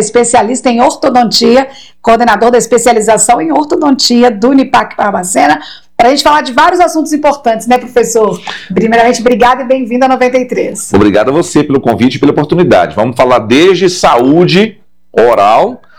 especialista em ortodontia, coordenador da especialização em ortodontia do Unipac Barbacena, para a gente falar de vários assuntos importantes, né, professor? Primeiramente, obrigado e bem-vindo a 93. Obrigado a você pelo convite e pela oportunidade. Vamos falar desde saúde oral